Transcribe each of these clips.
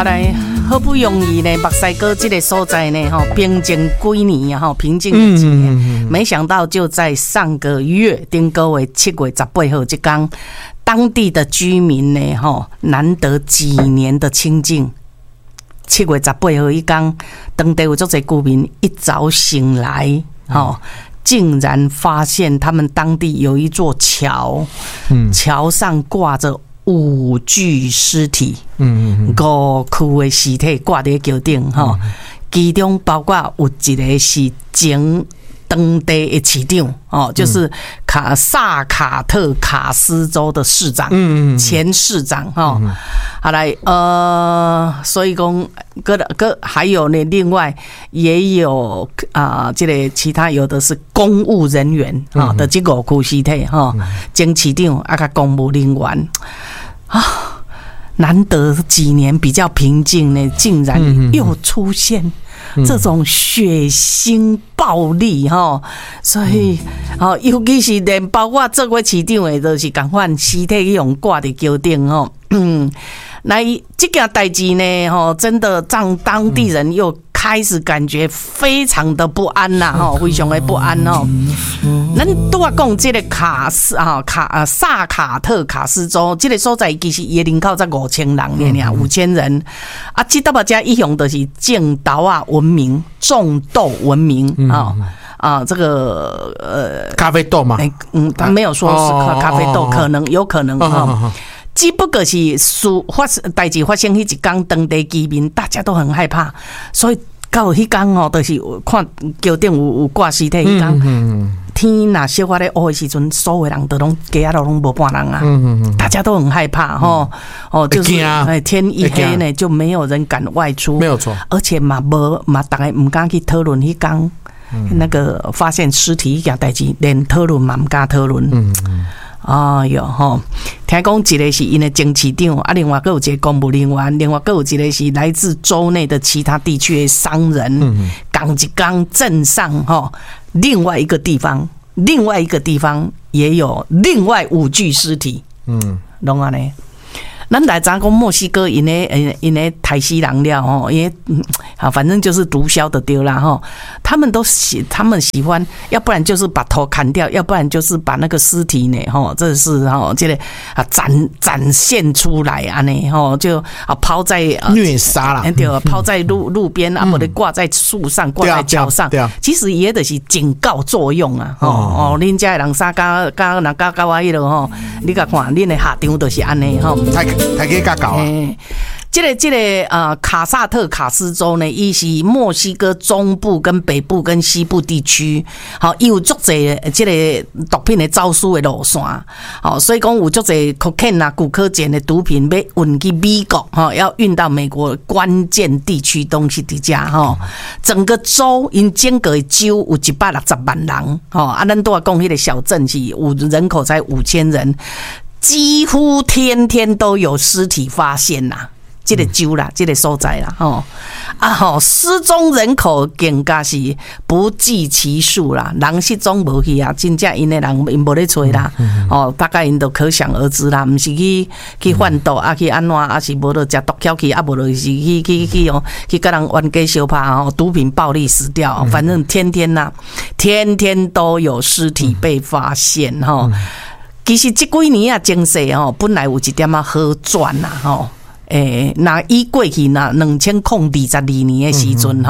后来好不容易呢，目西哥这个所在呢，平静几年啊，平静了几年，没想到就在上个月，顶个月7月18号这天，当地的居民呢，难得几年的清静。7月18号一天，当地有足侪居民一早醒来，竟然发现他们当地有一座桥，桥上挂着5具尸体，5具的尸体挂在桥顶，其中包括有一个是前当地的市长，就是萨卡特卡斯州的市长，前市长，好来，所以讲，还有呢，另外也有这个其他有的是公务人员的这5具尸体前市长甲公务人员难得几年比较平静呢，竟然又出现这种血腥暴力所以尤其是连包括这位市长的都是同款尸体用挂在桥顶来这件代志呢真的让当地人又开始感觉非常的不安呐非常的不安咱拄啊讲这个萨卡特卡斯州这个所在其实伊的人口才5000人呢，5000人啊，这搭把家一向都是种豆啊闻名，种豆闻名这个咖啡豆嘛， 他没有说是咖啡豆，可能有可能只不过是代志发生迄一天，当地居民大家都很害怕，所以到迄天就是看桥顶有挂尸体迄天，天若小可咧乌的时阵，所有人都拢街仔都拢无半人啊，大家都很害怕就是天一黑呢，就没有人敢外出， 没有错， 而且大家唔敢去讨论迄天那个发现尸体迄件代志，连讨论嘛唔敢讨论。听讲一个是因的前市长啊，另外还有一个公务人员，另外还有一个是来自州内的其他地区的商人，港一港镇上另外一个地方也有另外5具尸体，拢安尼。咱来讲墨西哥因的台西人了因为反正就是毒枭的丢啦他们喜欢，要不然就是把头砍掉，要不然就是把那个尸体呢这是这个展现出来啊呢就抛在虐杀啦， 对，抛在路边啊，或者挂在树上，挂在桥上，其实也就是警告作用啊恁家的人啥搞我迄落你甲看恁的下场就是安尼太给搞啊！ 这个卡萨特卡斯州呢，伊是墨西哥中部跟北部跟西部地区，伊有足侪这个毒品的走私的路线，所以讲有足侪 cocaine 啊、古柯碱的毒品要运去美国，要运到美国关键地区东西底下整个州因整个州有160万人，咱都要讲迄个小镇是人口才5000人。几乎天天都有尸体发现啦，这个州啦，这个所在啦，失踪人口更加是不计其数啦，人失踪无去啊，真正因的人因无咧找啦，大概因都可想而知啦，不是去贩毒啊，去安怎啊，是无就食毒枭去，啊无就是去跟人冤家相拍毒品暴力死掉，反正天天都有尸体被发现其实这几年经济本来有一点好转啦那以过去那2022年的时阵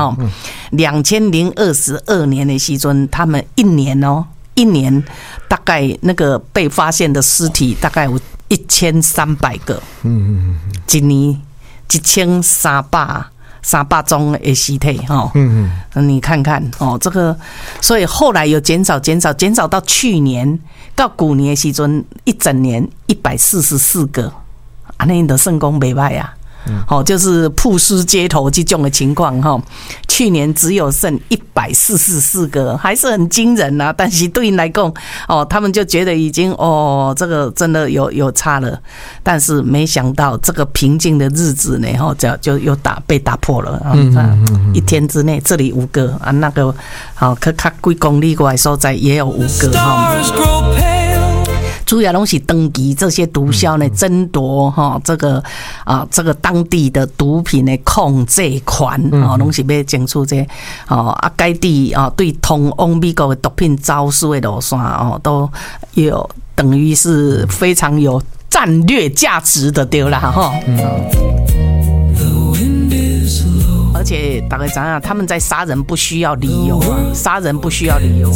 2022年的时阵，他们一年大概那个被发现的尸体大概有1300个，一年1300宗的尸体你看看这个，所以后来有减少到去年到旧年的时阵，一整年144个，安尼就算讲袂歹啊。就是曝尸街头这种的情况去年只有剩144个，还是很惊人啊。但是对你来讲他们就觉得已经这个真的有差了。但是没想到这个平静的日子呢就又被打破了一天之内这里5个啊，那个较几公里外所在也有5个主要拢是登记这些毒枭呢争夺哈这个当地的毒品的控制权哦，拢是要争取这该地对通往美国的毒品招数的路线都有等于是非常有战略价值的对啦哈。而且大家知道他们在杀人不需要理由啊，杀人不需要理由。